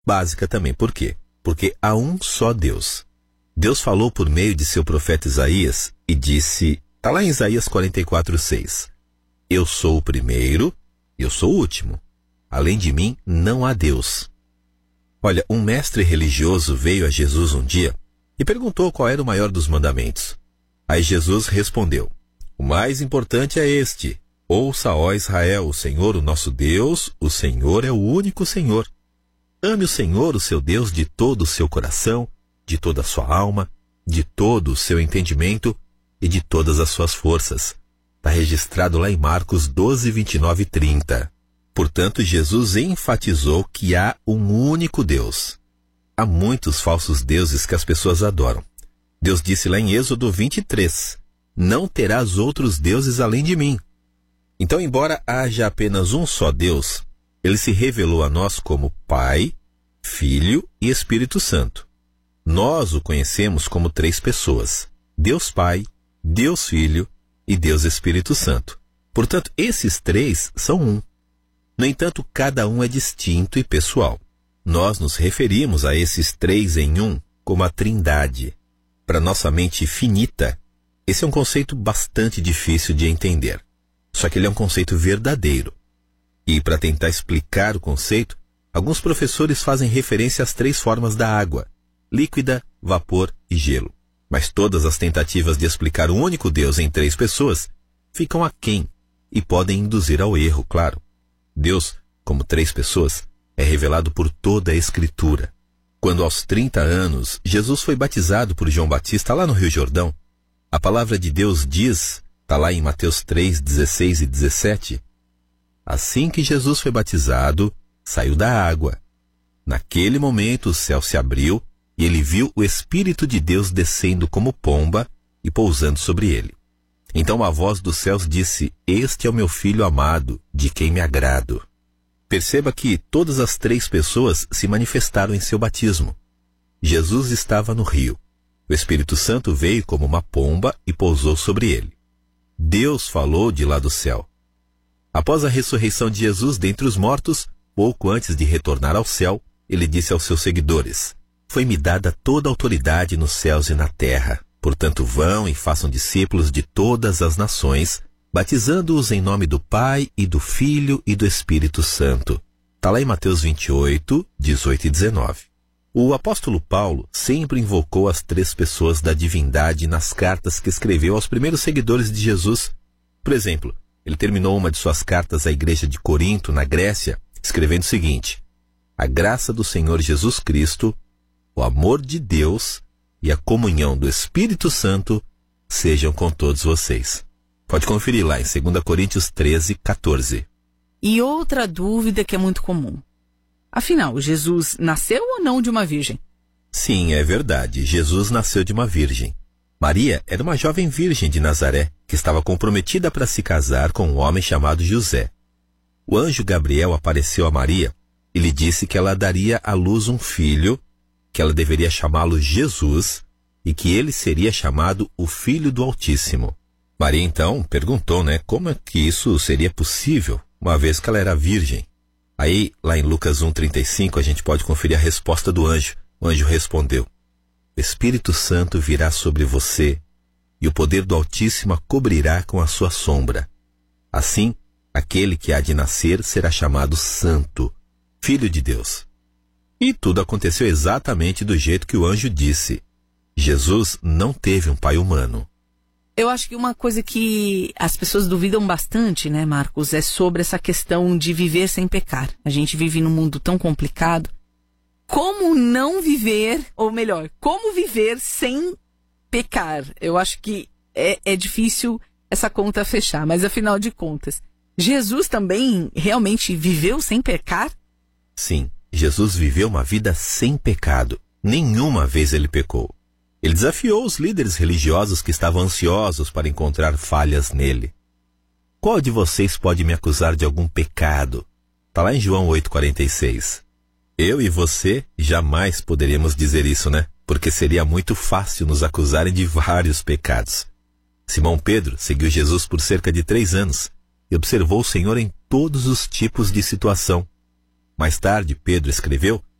básica também. Por quê? Porque há um só Deus. Deus falou por meio de seu profeta Isaías e disse, está lá em Isaías 44:6, eu sou o primeiro, eu sou o último. Além de mim, não há Deus. Olha, um mestre religioso veio a Jesus um dia e perguntou qual era o maior dos mandamentos. Aí Jesus respondeu, o mais importante é este, ouça, ó Israel, o Senhor, o nosso Deus, o Senhor é o único Senhor. Ame o Senhor, o seu Deus, de todo o seu coração, de toda a sua alma, de todo o seu entendimento e de todas as suas forças. Está registrado lá em Marcos 12, 29 e 30. Portanto, Jesus enfatizou que há um único Deus. Há muitos falsos deuses que as pessoas adoram. Deus disse lá em Êxodo 23, não terás outros deuses além de mim. Então, embora haja apenas um só Deus, ele se revelou a nós como Pai, Filho e Espírito Santo. Nós o conhecemos como 3 pessoas, Deus Pai, Deus Filho e Deus Espírito Santo. Portanto, esses 3 são um. No entanto, cada um é distinto e pessoal. Nós nos referimos a esses 3 em um como a Trindade. Para nossa mente finita, esse é um conceito bastante difícil de entender. Só que ele é um conceito verdadeiro. E para tentar explicar o conceito, alguns professores fazem referência às 3 formas da água, líquida, vapor e gelo. Mas todas as tentativas de explicar um único Deus em 3 pessoas ficam aquém e podem induzir ao erro, claro. Deus, como 3 pessoas, é revelado por toda a Escritura. Quando aos 30 anos, Jesus foi batizado por João Batista lá no Rio Jordão, a palavra de Deus diz, está lá em Mateus 3, 16 e 17, assim que Jesus foi batizado, saiu da água. Naquele momento o céu se abriu e ele viu o Espírito de Deus descendo como pomba e pousando sobre ele. Então a voz dos céus disse, este é o meu filho amado, de quem me agrado. Perceba que todas as 3 pessoas se manifestaram em seu batismo. Jesus estava no rio. O Espírito Santo veio como uma pomba e pousou sobre ele. Deus falou de lá do céu. Após a ressurreição de Jesus dentre os mortos, pouco antes de retornar ao céu, ele disse aos seus seguidores, foi-me dada toda a autoridade nos céus e na terra. Portanto, vão e façam discípulos de todas as nações, batizando-os em nome do Pai e do Filho e do Espírito Santo. Está lá em Mateus 28, 18 e 19. O apóstolo Paulo sempre invocou as 3 pessoas da divindade nas cartas que escreveu aos primeiros seguidores de Jesus. Por exemplo, ele terminou uma de suas cartas à igreja de Corinto, na Grécia, escrevendo o seguinte, a graça do Senhor Jesus Cristo, o amor de Deus e a comunhão do Espírito Santo sejam com todos vocês. Pode conferir lá em 2 Coríntios 13, 14. E outra dúvida que é muito comum. Afinal, Jesus nasceu ou não de uma virgem? Sim, é verdade. Jesus nasceu de uma virgem. Maria era uma jovem virgem de Nazaré, que estava comprometida para se casar com um homem chamado José. O anjo Gabriel apareceu a Maria e lhe disse que ela daria à luz um filho, que ela deveria chamá-lo Jesus e que ele seria chamado o Filho do Altíssimo. Maria então perguntou, como é que isso seria possível, uma vez que ela era virgem? Aí, lá em Lucas 1,35, a gente pode conferir a resposta do anjo. O anjo respondeu, o Espírito Santo virá sobre você e o poder do Altíssimo a cobrirá com a sua sombra. Assim, aquele que há de nascer será chamado Santo, Filho de Deus. E tudo aconteceu exatamente do jeito que o anjo disse. Jesus não teve um pai humano. Eu acho que uma coisa que as pessoas duvidam bastante, Marcos, é sobre essa questão de viver sem pecar. A gente vive num mundo tão complicado. Como não viver, ou melhor, como viver sem pecar? Eu acho que é difícil essa conta fechar, mas afinal de contas, Jesus também realmente viveu sem pecar? Sim. Jesus viveu uma vida sem pecado. Nenhuma vez ele pecou. Ele desafiou os líderes religiosos que estavam ansiosos para encontrar falhas nele. Qual de vocês pode me acusar de algum pecado? Está lá em João 8,46. Eu e você jamais poderíamos dizer isso, Porque seria muito fácil nos acusarem de vários pecados. Simão Pedro seguiu Jesus por cerca de 3 anos e observou o Senhor em todos os tipos de situação. Mais tarde, Pedro escreveu